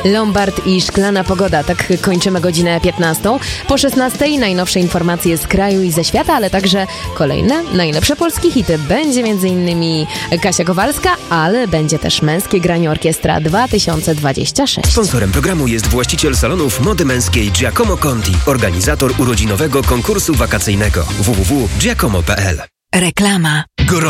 Lombard i Szklana Pogoda. Tak kończymy godzinę 15. Po 16 najnowsze informacje z kraju i ze świata, ale także kolejne najlepsze polskie hity. Będzie m.in. Kasia Kowalska, ale będzie też Męskie Granie Orkiestra 2026. Sponsorem programu jest właściciel salonów mody męskiej Giacomo Conti, organizator urodzinowego konkursu wakacyjnego www.giacomo.pl. Reklama.